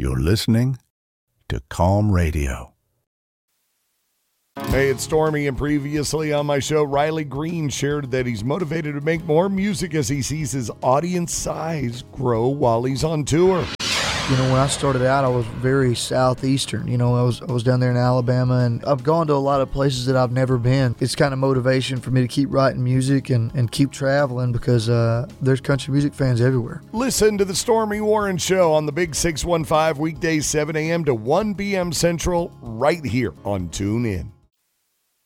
You're listening to Calm Radio. Hey, it's Stormy, and previously on my show, Riley Green shared that he's motivated to make more music as he sees his audience size grow while he's on tour. You know, when I started out, I was very southeastern. You know, I was down there in Alabama, and I've gone to a lot of places that I've never been. It's kind of motivation for me to keep writing music and keep traveling because there's country music fans everywhere. Listen to the Stormy Warren Show on the Big 615 weekdays 7 a.m. to 1 p.m. Central right here on TuneIn.